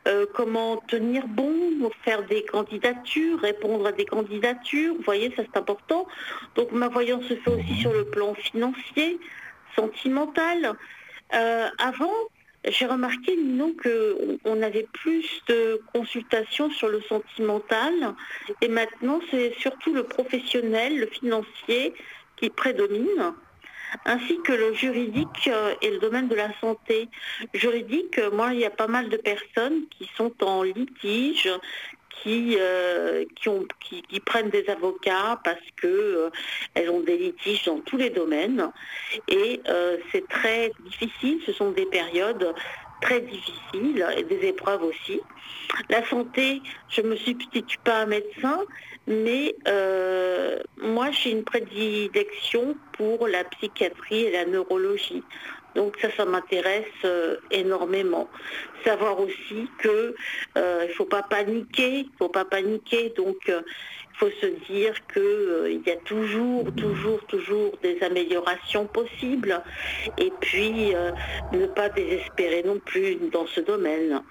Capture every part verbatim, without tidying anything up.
euh, comment tenir bon, faire des candidatures, répondre à des candidatures. Vous voyez, ça c'est important. Donc ma voyance se fait aussi sur le plan financier, sentimental. Euh, avant, j'ai remarqué, Nino, qu'on on avait plus de consultations sur le sentimental et maintenant c'est surtout le professionnel, le financier qui prédomine, ainsi que le juridique euh, et le domaine de la santé. Juridique, euh, moi, il y a pas mal de personnes qui sont en litige, qui, euh, qui, ont, qui, qui prennent des avocats parce que euh, elles ont des litiges dans tous les domaines. Et euh, c'est très difficile, ce sont des périodes très difficiles et des épreuves aussi. La santé, je ne me substitue pas à un médecin, mais euh, moi j'ai une prédilection pour la psychiatrie et la neurologie. Donc ça, ça m'intéresse euh, énormément. Savoir aussi que euh, il faut pas paniquer, il faut pas paniquer. Donc euh, il faut se dire que euh, il y a toujours, toujours, toujours des améliorations possibles. Et puis euh, ne pas désespérer non plus dans ce domaine.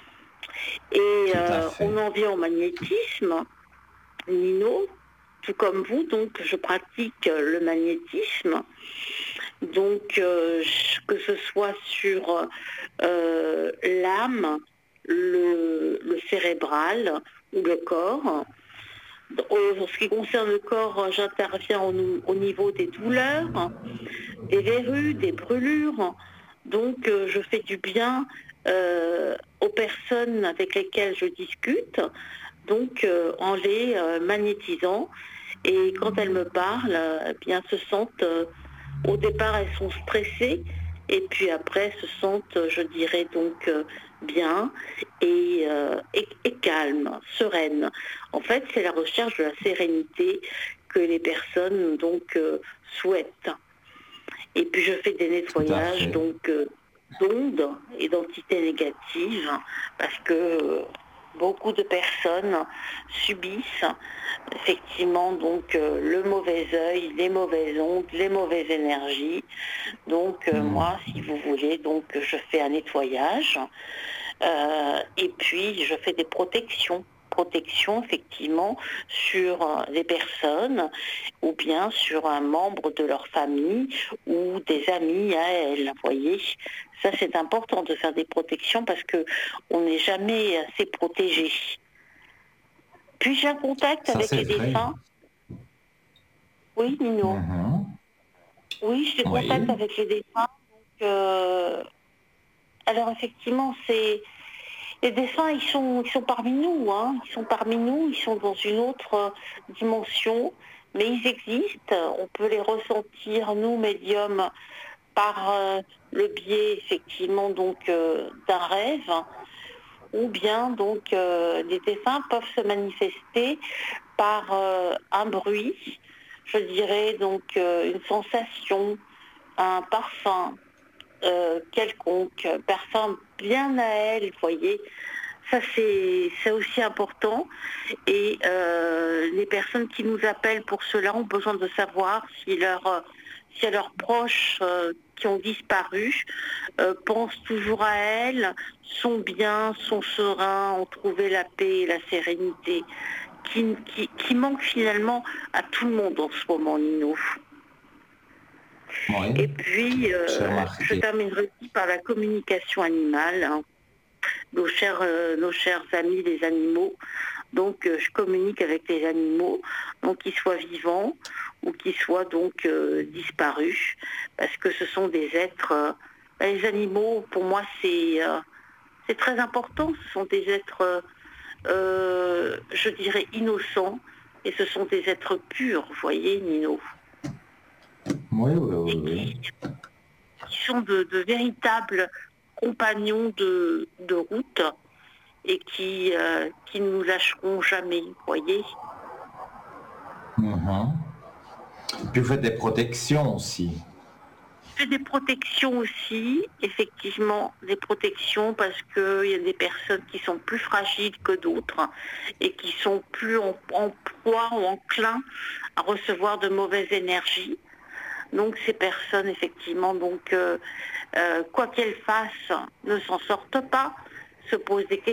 Et Tout à euh, fait. on en vient au magnétisme, Nino, tout comme vous, donc je pratique le magnétisme. Donc euh, que ce soit sur euh, l'âme, le, le cérébral ou le corps. En ce qui concerne le corps, j'interviens au, au niveau des douleurs, des verrues, des brûlures. Donc euh, je fais du bien euh, aux personnes avec lesquelles je discute, donc euh, en les euh, magnétisant. Et quand elles me parlent, euh, eh bien, se sentent, euh, au départ, elles sont stressées, et puis après, se sentent, je dirais, donc euh, bien et, euh, et, et calmes, sereines. En fait, c'est la recherche de la sérénité que les personnes donc euh, souhaitent. Et puis je fais des Tout à nettoyages fait. donc euh, d'ondes et d'entités négatives parce que euh, beaucoup de personnes subissent effectivement donc euh, le mauvais œil, les mauvaises ondes, les mauvaises énergies. Donc euh, Hmm. moi, si vous voulez, donc je fais un nettoyage euh, et puis je fais des protections protection effectivement sur euh, les personnes ou bien sur un membre de leur famille ou des amis à elles. Vous voyez, ça c'est important de faire des protections parce que on n'est jamais assez protégé. Puis j'ai un contact Ça, avec c'est les vrai. défunts. Oui, Nino. Mhm. Oui, j'ai contact Oui. avec les défunts. Donc, euh, alors effectivement, c'est les défunts, ils sont, ils sont parmi nous, hein. Ils sont parmi nous, ils sont dans une autre euh, dimension, mais ils existent. On peut les ressentir, nous, médiums, par euh, le biais, effectivement, donc euh, d'un rêve, ou bien, donc, euh, les défunts peuvent se manifester par euh, un bruit, je dirais, donc, euh, une sensation, un parfum, euh, quelconque, parfum bien à elle, vous voyez. Ça, c'est c'est aussi important. Et euh, les personnes qui nous appellent pour cela ont besoin de savoir si, leur, euh, si leurs proches euh, qui ont disparu euh, pensent toujours à elles, sont bien, sont sereins, ont trouvé la paix et la sérénité, qui, qui, qui manque finalement à tout le monde en ce moment, Nino. Oui. Et puis, J'ai euh, je remarqué. terminerai aussi par la communication animale, hein. Nos chers, euh, nos chers amis les animaux. Donc euh, je communique avec les animaux, donc qu'ils soient vivants ou qu'ils soient donc euh, disparus, parce que ce sont des êtres. Euh, ben, les animaux, pour moi, c'est euh, c'est très important. Ce sont des êtres, euh, euh, je dirais, innocents, et ce sont des êtres purs, vous voyez, Nino, Oui, oui, et oui, qui, oui. qui sont de, de véritables compagnons de, de route et qui, euh, qui ne nous lâcheront jamais, vous voyez. Mhm. Puis vous faites des protections aussi. Je fais des protections aussi, effectivement, des protections parce qu'il y a des personnes qui sont plus fragiles que d'autres et qui sont plus en, en proie ou enclins à recevoir de mauvaises énergies. Donc ces personnes, effectivement, donc euh, euh, quoi qu'elles fassent, ne s'en sortent pas, se posent des questions.